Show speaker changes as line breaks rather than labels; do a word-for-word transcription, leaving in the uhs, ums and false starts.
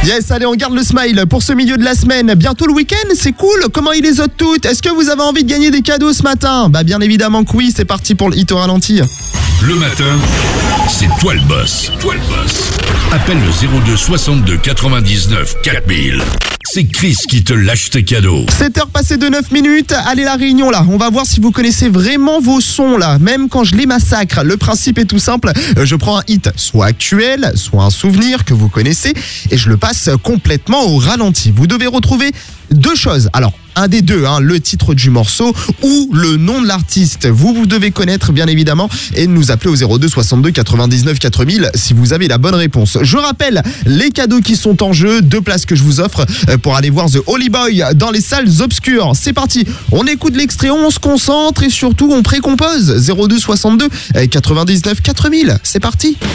Yes, allez, on garde le smile pour ce milieu de la semaine. Bientôt le week-end, c'est cool. Comment il les ôte toutes? Est-ce que vous avez envie de gagner des cadeaux ce matin? Bah bien évidemment que oui, c'est parti pour le hit au ralenti.
Le matin, c'est toi le boss. Toi le boss. Appelle le zéro deux soixante-deux quatre-vingt-dix-neuf quatre mille. C'est Chris qui te lâche tes cadeaux.
sept heures passées de neuf minutes. Allez, la réunion là. On va voir si vous connaissez vraiment vos sons là. Même quand je les massacre. Le principe est tout simple. Je prends un hit, soit actuel, soit un souvenir que vous connaissez, et je le passe complètement au ralenti. Vous devez retrouver deux choses. Alors, un des deux, hein, le titre du morceau ou le nom de l'artiste. Vous, vous devez connaître bien évidemment et nous appeler au zéro deux soixante-deux quatre-vingt-dix-neuf quatre mille si vous avez la bonne réponse. Je rappelle les cadeaux qui sont en jeu, deux places que je vous offre pour aller voir The Holy Boy dans les salles obscures. C'est parti, on écoute l'extrait, on se concentre et surtout on précompose. Zéro deux soixante-deux quatre-vingt-dix-neuf quatre mille, c'est parti.